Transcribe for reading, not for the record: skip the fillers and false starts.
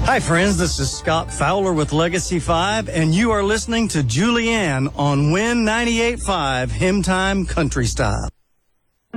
Hi, friends. This is Scott Fowler with Legacy 5, and you are listening to Julianne on Win 98.5 Hymn Time Country Style.